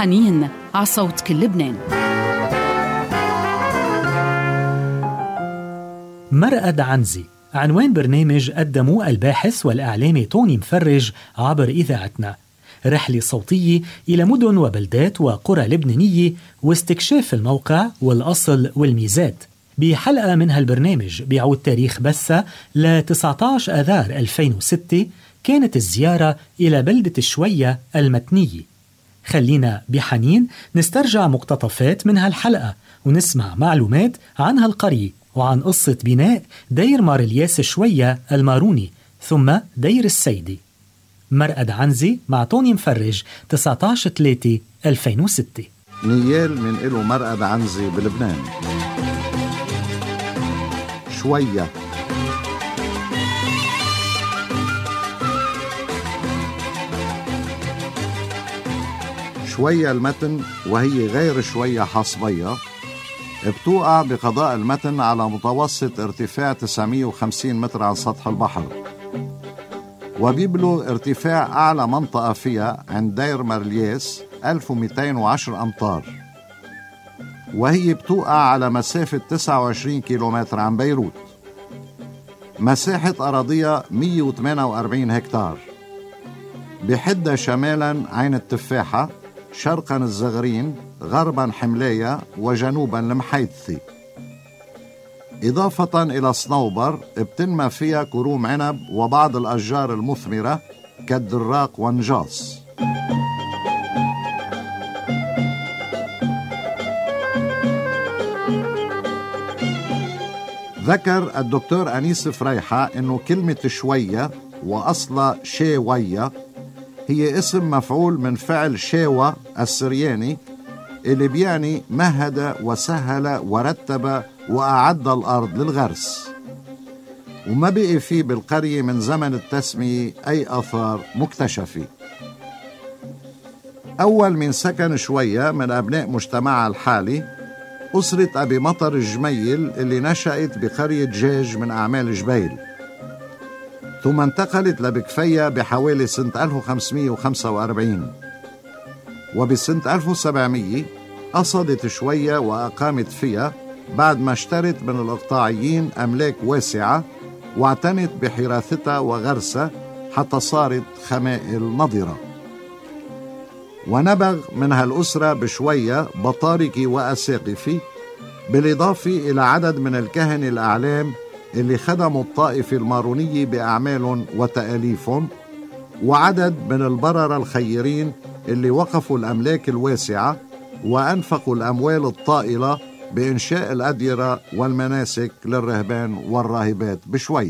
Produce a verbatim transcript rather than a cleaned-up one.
بحنين على صوت كل لبنان. مرقد عنزي عنوان برنامج قدمه الباحث والإعلامي توني مفرج عبر إذاعتنا، رحلة صوتية إلى مدن وبلدات وقرى لبنانية واستكشاف الموقع والأصل والميزات. بحلقة من هالبرنامج بيعود تاريخ بثة ل تسعة عشر آذار ألفين وستة، كانت الزيارة إلى بلدة شوية المتنية. خلينا بحنين نسترجع مقتطفات من هالحلقة ونسمع معلومات عن هالقرية وعن قصة بناء دير مارلياس شوية الماروني ثم دير السيدي. مرقد عنزي مع توني مفرج تسعة عشر ثلاثة ألفين وستة. نيال من إله مرقد عنزي بلبنان. شوية شوية المتن وهي غير شوية حصبية بتوقع بقضاء المتن على متوسط ارتفاع تسعمية وخمسين متر عن سطح البحر، وبيبلغ ارتفاع أعلى منطقة فيها عند دير مارلياس ألف ومئتين وعشرة أمتار، وهي بتوقع على مسافة تسعة وعشرين كيلومتر عن بيروت. مساحة أراضيها مية وثمانية وأربعين هكتار، بحدها شمالا عين التفاحة، شرقا الزغرين، غربا حملاية، وجنوبا المحيثي. إضافة إلى صنوبر بتنمى فيها كروم عنب وبعض الأشجار المثمرة كالدراق والنجاص. ذكر الدكتور أنيس فريحة إنه كلمة شوية وأصلها شاوية هي اسم مفعول من فعل شاوى السرياني اللي بيعني مهد وسهل ورتب وأعد الأرض للغرس، وما بقي فيه بالقرية من زمن التسمية أي أثار مكتشفة. أول من سكن شوية من أبناء مجتمعها الحالي أسرة أبي مطر الجميل اللي نشأت بقرية جاج من أعمال جبيل، ثم انتقلت لبكفية بحوالي سنة ألف وخمسمية وخمسة وأربعين، وبسنة ألف وسبعمية قصدت شوية وأقامت فيها بعد ما اشترت من الإقطاعيين أملاك واسعة واعتنت بحراثتها وغرسها حتى صارت خمائل نضرة. ونبغ من هالأسرة بشوية بطاركي وأساقفي، بالإضافة إلى عدد من الكهنة الأعلام اللي خدموا الطائفة المارونية بأعمال وتأليف، وعدد من البررة الخيرين اللي وقفوا الأملاك الواسعة وأنفقوا الأموال الطائلة بإنشاء الأديرة والمناسك للرهبان والراهبات بشوية.